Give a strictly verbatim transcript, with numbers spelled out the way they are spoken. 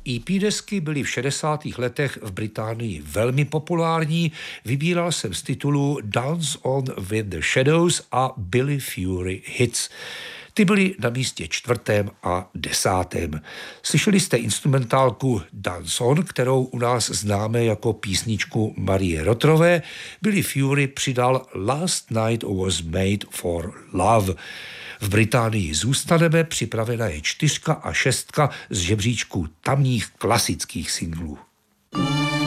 E P desky byly v šedesátých letech v Británii velmi populární. Vybíral jsem z titulu Dance On With The Shadows a Billy Fury Hits. Ty byly na místě čtvrtém a desátém. Slyšeli jste instrumentálku Dance On, kterou u nás známe jako písničku Marie Rotrové. Billy Fury přidal Last Night Was Made For Love. V Británii zůstaneme, připravena je čtyřka a šestka z žebříčku tamních klasických singlů.